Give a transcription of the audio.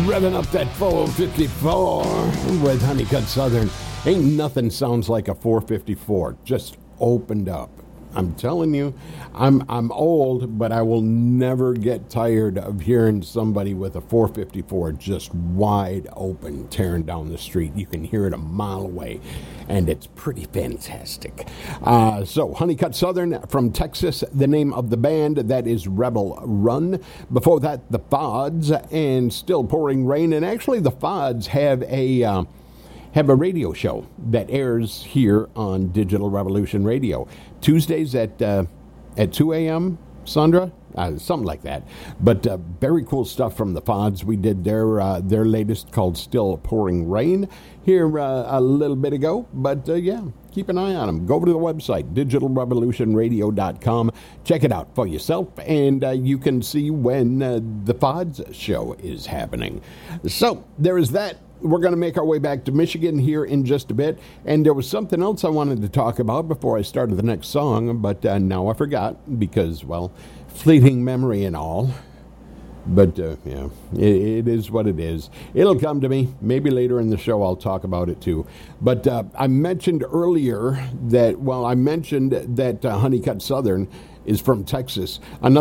Revving up that 454 with Honeycutt Southern. Ain't nothing sounds like a 454. Just opened up. I'm telling you, I'm old, but I will never get tired of hearing somebody with a 454 just wide open tearing down the street. You can hear it a mile away, and it's pretty fantastic. So, Honeycutt Southern from Texas, the name of the band, that is Rebel Run. Before that, the Fods and Still Pouring Rain. And actually, the Fods have a radio show that airs here on Digital Revolution Radio. Tuesdays at 2 a.m., Sandra? Something like that. But very cool stuff from the Fods. We did their latest called Still Pouring Rain here a little bit ago. But yeah, keep an eye on them. Go over to the website, digitalrevolutionradio.com. Check it out for yourself, and you can see when the Fods show is happening. So there is that. We're going to make our way back to Michigan here in just a bit. And there was something else I wanted to talk about before I started the next song, but now I forgot because, well, fleeting memory and all. But, yeah, it is what it is. It'll come to me. Maybe later in the show I'll talk about it, too. But I mentioned earlier that, Honeycutt Southern is from Texas. Another